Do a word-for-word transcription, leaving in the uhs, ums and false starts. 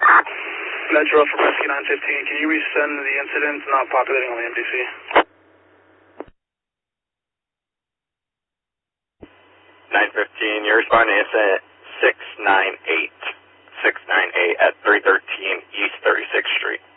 Metro for Rescue nine fifteen, can you resend the incident not populating on the M D C? nine fifteen, you're responding to incident six nine eight. six nine eight at three thirteen East thirty-sixth Street.